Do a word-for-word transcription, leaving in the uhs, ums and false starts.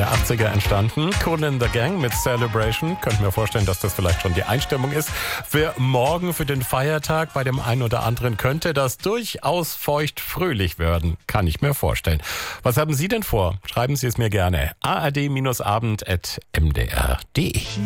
der achtziger entstanden. Kool in the Gang mit Celebration. Könnte mir vorstellen, dass das vielleicht schon die Einstimmung ist. Für morgen, für den Feiertag, bei dem einen oder anderen könnte das durchaus feucht-fröhlich werden. Kann ich mir vorstellen. Was haben Sie denn vor? Schreiben Sie es mir gerne. a r d abend at m d r punkt d e